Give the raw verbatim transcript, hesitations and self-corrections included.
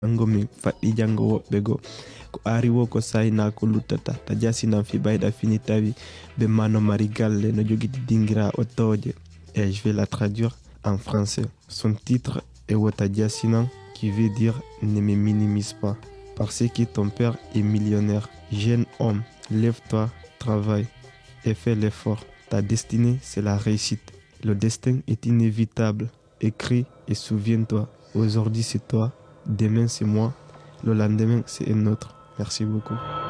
Ngomi faɗɗi jango woɓɓe go ko ari wo ko sayna ko luttata ta jasinan fi bayɗa fini tawi be mano mari galle no jogiti dingira otoje. Et je vais la traduire en français. Son titre est Wota Jasinan, qui veut dire ne me minimise pas parce que ton père est millionnaire. Jeune homme, lève-toi, travaille et fais l'effort. Ta destinée, c'est la réussite. Le destin est inévitable. Écris et souviens-toi. Aujourd'hui, c'est toi. Demain, c'est moi. Le lendemain, c'est un autre. Merci beaucoup.